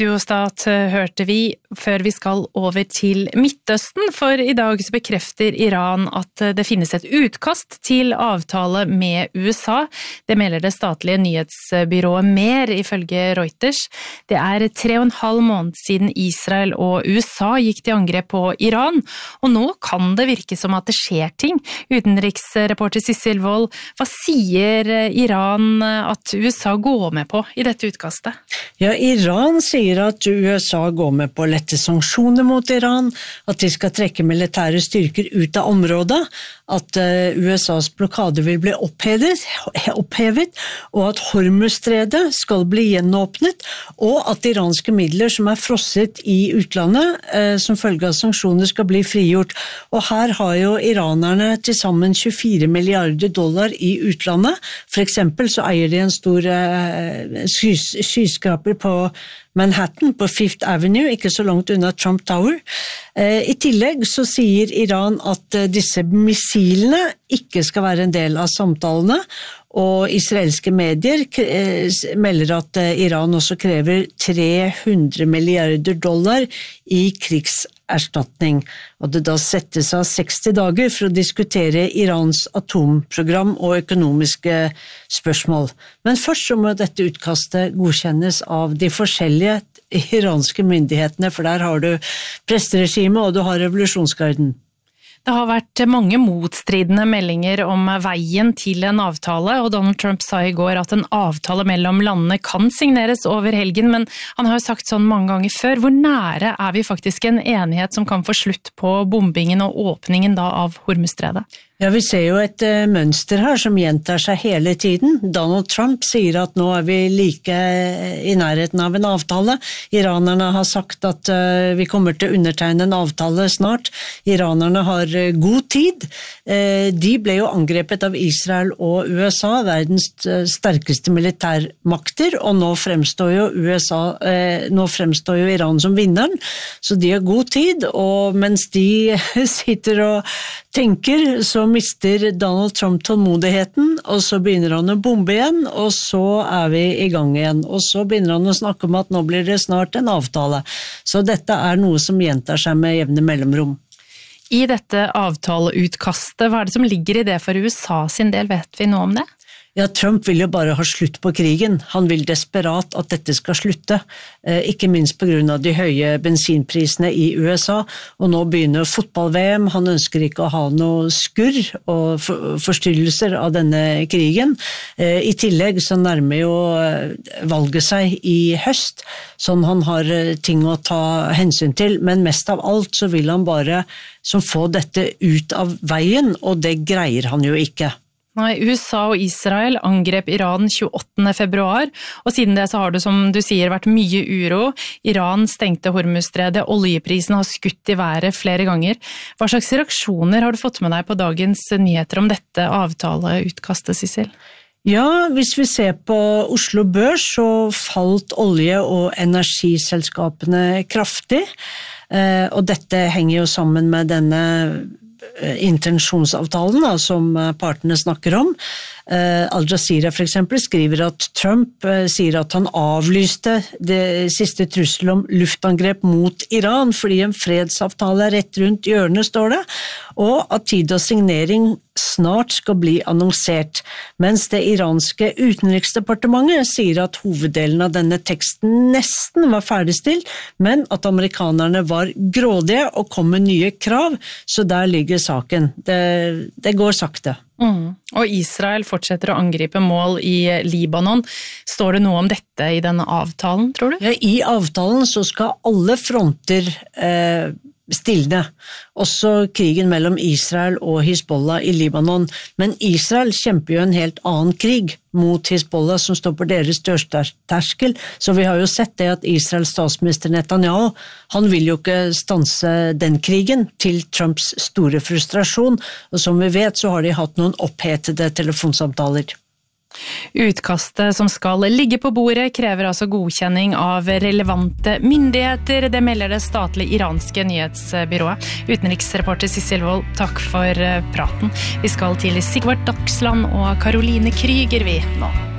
Studiostat hørte vi før vi skal over til Midtøsten, for I dag så bekrefter Iran at det finnes et utkast til avtale med USA. Det melder det statlige nyhetsbyrået MER ifølge Reuters. Det 3,5 måneder siden Israel og USA gikk til angrep på Iran, og nå kan det virke som at det skjer ting. Utenriksreporter Sissel Wold, hva sier Iran at USA går med på I dette utkastet? Ja, Iran sier at USA går med på å lette sanksjoner mot Iran, at de skal trekke militære styrker ut av området, at USAs blokade vil bli opphevet, og at Hormuzstredet skal bli gjenåpnet, og at iranske midler som frosset I utlandet som følge av sanksjoner skal bli frigjort. Og her har jo iranerne til sammen $24 milliarder I utlandet. For eksempel så eier de en stor skyskraper på Manhattan, på Fifth Avenue, ikke så langt unna Trump Tower. I tillegg så sier Iran at disse missilene ikke skal være en del av samtalene, og israelske medier melder at Iran også krever $300 milliarder I krigserstatning, og det da settes av 60 dager for å diskutere Irans atomprogram og økonomiske spørsmål. Men først så må dette utkastet godkjennes av de forskjellige iranske myndighetene, for der har du presteregimet og du har revolusjonsgarden. Det har vært mange motstridende meldinger om veien til en avtale, og Donald Trump sa I går at en avtale mellom landene kan signeres over helgen, men han har jo sagt sånn mange ganger før. Hvor nære vi faktisk en enighet som kan få slutt på bombingen og åpningen da av Hormuzstredet? Ja, vi ser jo et mønster her som gjentar seg hele tiden. Donald Trump sier at nå vi like I nærheten av en avtale. Iranerne har sagt at vi kommer til å undertegne en avtale snart. Iranerne har god tid. De ble jo angrepet av Israel og USA, verdens sterkeste militærmakter, og nå fremstår jo Iran som vinneren, så de har god tid, og mens de sitter og tenker, så mister Donald Trump tålmodigheten, og så begynner han å bombe igjen, og så vi I gang igjen, og så begynner han å snakke om at nå blir det snart en avtale. Så dette noe som gjentar seg med jevne mellomrom. I dette avtaleutkastet, hva det som ligger I det for USA sin del, vet vi noe om det? Ja, Trump vil jo bare ha slutt på krigen. Han vil desperat at dette skal slutte, ikke minst på grunn av de høye bensinprisene I USA, og nå begynner fotball-VM. Han ønsker ikke å ha noe skurr og forstyrrelser av denne krigen. I tillegg så nærmer jo valget seg I høst, sånn han har ting å ta hensyn til, men mest av alt så vil han bare få dette ut av veien, og det greier han jo ikke. Nei, USA og Israel angrep Iran 28. februar, og siden det så har det, som du sier, vært mye uro. Iran stengte Hormuzstredet, oljeprisen har skutt I været flere ganger. Hva slags reaksjoner har du fått med deg på dagens nyheter om dette avtaleutkastet, Sissel? Ja, hvis vi ser på Oslo Børs, så falt olje- og energiselskapene kraftig, og dette henger jo sammen med denne intensjonsavtalen da, som partene snakker om. Al Jazeera for eksempel skriver at Trump sier at han avlyste det siste trussel om luftangrep mot Iran fordi en fredsavtale rett rundt hjørnet, står det, og at tid og signering snart skal bli annonsert, mens det iranske utenriksdepartementet sier at hoveddelen av denne teksten nesten var ferdigstilt, men at amerikanerne var grådige og kom med nye krav, så der ligger saken. Det går sakte. Og Israel fortsetter å angripe mål I Libanon. Står det noe om dette I denne avtalen, tror du? Ja, I avtalen så skal alle fronter stilne. Også krigen mellom Israel og Hezbollah I Libanon. Men Israel kjemper jo en helt annen krig mot Hezbollah som står på deres dørterskel. Så vi har jo sett det at Israels statsminister Netanyahu, han vil jo ikke stanse den krigen til Trumps store frustrasjon. Og som vi vet så har de hatt noen opphetede telefonsamtaler. Utkastet som skal ligge på bordet krever altså godkjenning av relevante myndigheter. Det melder det statlige iranske nyhetsbyrået. Utenriksreporter Sissel Wold, takk for praten. Vi skal til Sigvart Dagsland og Caroline Kryger vi nå.